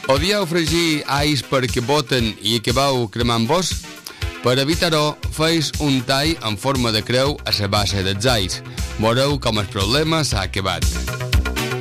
Odieu fregir ais perquè boten i acabeu cremant-vos? Per evitar-ho, feis un tall en forma de creu a la base dels ais. Veureu com el problema s'ha acabat.